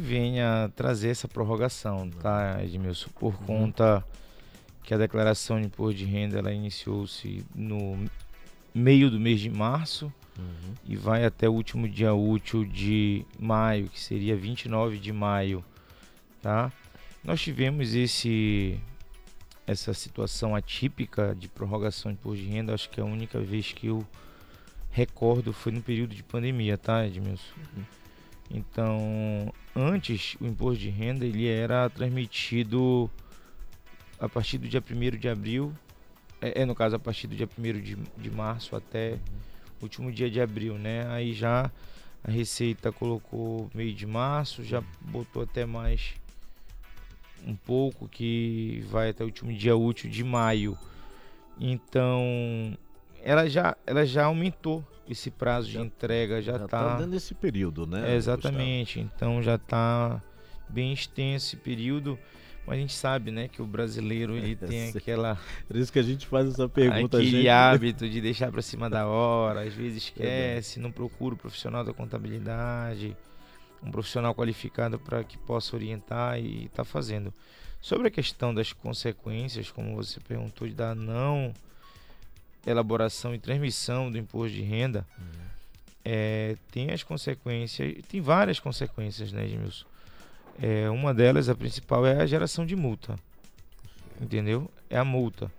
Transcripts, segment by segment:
venha trazer essa prorrogação, tá, Edmilson? Por conta que a declaração de imposto de renda ela iniciou-se no meio do mês de março e vai até o último dia útil de maio, que seria 29 de maio, tá? Nós tivemos essa situação atípica de prorrogação de imposto de renda, acho que a única vez que eu recordo foi no período de pandemia, tá, Edmilson? Então, antes o imposto de renda ele era transmitido a partir do dia 1º de abril, no caso a partir do dia 1º de março até o último dia de abril, né? Aí já a Receita colocou meio de março, já botou até mais um pouco, que vai até o último dia útil de maio. Então, ela já aumentou esse prazo de entrega, já tá dando esse período, né? Exatamente, Gustavo? então já tá bem extenso esse período, mas a gente sabe, né, que o brasileiro ele tem aquela... Por isso que a gente faz essa pergunta. Aquele hábito de deixar para cima da hora, às vezes esquece, não procura o profissional da contabilidade, um profissional qualificado para que possa orientar e está fazendo. Sobre a questão das consequências, como você perguntou, da não elaboração e transmissão do imposto de renda, tem as consequências, tem várias consequências, né, Edmilson? Uma delas, a principal, é a geração de multa, entendeu? É a multa.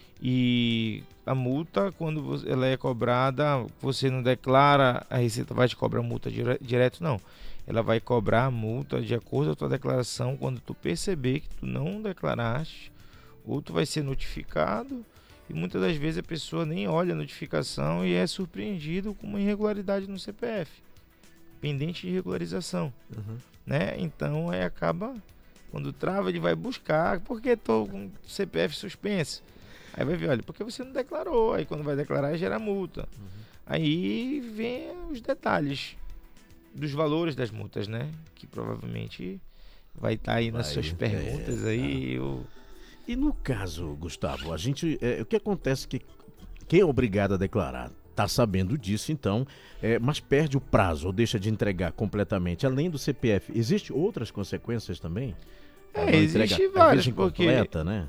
E a multa, quando ela é cobrada, você não declara, a Receita vai te cobrar multa direto, não. Ela vai cobrar a multa de acordo com a tua declaração quando tu perceber que tu não declaraste, ou tu vai ser notificado, e muitas das vezes a pessoa nem olha a notificação e é surpreendido com uma irregularidade no CPF, pendente de regularização, né? Então aí acaba, quando trava, ele vai buscar, porque estou com CPF suspenso. Aí vai ver, olha, porque você não declarou, aí quando vai declarar gera multa. Aí vem os detalhes dos valores das multas, né? Que provavelmente vai estar aí nas suas perguntas aí. E no caso, Gustavo, o que acontece que quem é obrigado a declarar está sabendo disso, então, mas perde o prazo ou deixa de entregar completamente, além do CPF, existem outras consequências também? Existe várias, porque né?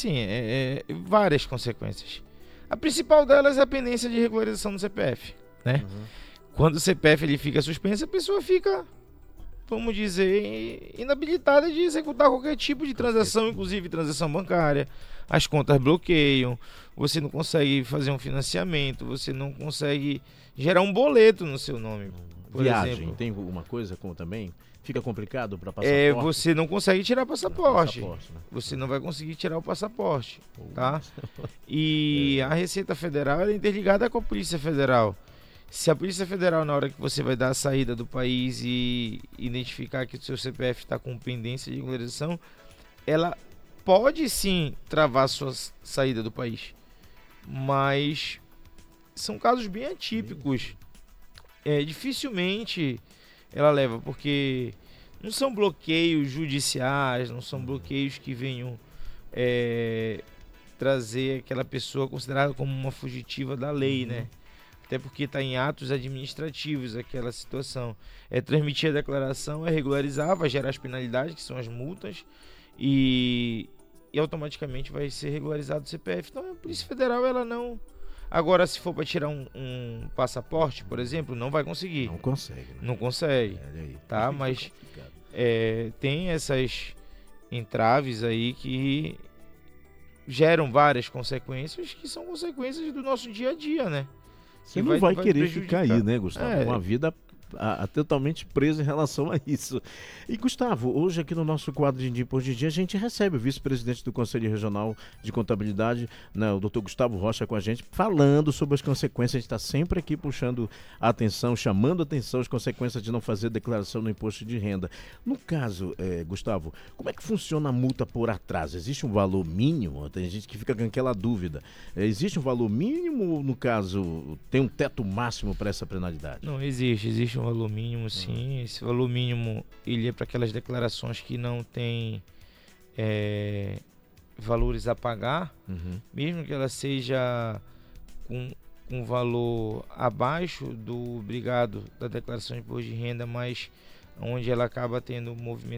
várias consequências. A principal delas é a pendência de regularização do CPF, né? Quando o CPF ele fica suspenso, a pessoa fica, vamos dizer, inabilitada de executar qualquer tipo de transação, inclusive transação bancária. As contas bloqueiam, você não consegue fazer um financiamento, você não consegue gerar um boleto no seu nome. Por Viagem, exemplo. tem alguma coisa como também? Fica complicado para passaporte? Você não consegue tirar passaporte. Né? Você não vai conseguir tirar o passaporte, tá? E a Receita Federal é interligada com a Polícia Federal. Se a Polícia Federal, na hora que você vai dar a saída do país e identificar que o seu CPF está com pendência de regularização, ela pode sim travar a sua saída do país. Mas são casos bem atípicos. Dificilmente ela leva, porque não são bloqueios judiciais, não são bloqueios que venham trazer aquela pessoa considerada como uma fugitiva da lei, né? Até porque está em atos administrativos aquela situação. Transmitir a declaração, regularizar, vai gerar as penalidades, que são as multas, e automaticamente vai ser regularizado o CPF. Então a Polícia Federal, ela não... Agora, se for para tirar um passaporte, por exemplo, não vai conseguir. Não consegue. Né? Não consegue, tá? Mas tem essas entraves aí que geram várias consequências, que são consequências do nosso dia a dia, né? Você não vai querer ficar aí, né, Gustavo? Uma vida totalmente preso em relação a isso. E, Gustavo, hoje aqui no nosso quadro de Imposto de Dia, a gente recebe o vice-presidente do Conselho Regional de Contabilidade, né, o Dr. Gustavo Rocha, com a gente, falando sobre as consequências. A gente está sempre aqui puxando a atenção, chamando a atenção as consequências de não fazer declaração no imposto de renda. No caso, Gustavo, como é que funciona a multa por atraso? Existe um valor mínimo? Tem gente que fica com aquela dúvida. Existe um valor mínimo ou, no caso, tem um teto máximo para essa penalidade? Não, existe um valor mínimo, sim. Esse valor mínimo, ele é para aquelas declarações que não tem valores a pagar, mesmo que ela seja com valor abaixo do obrigado da declaração de imposto de renda, mas onde ela acaba tendo